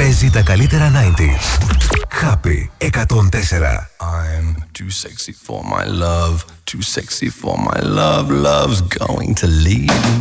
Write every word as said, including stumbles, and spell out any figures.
Παίζει τα καλύτερα ενενήντα. Happy εκατόν τέσσερα. I'm too sexy for my love, too sexy for my love, love's going to leave.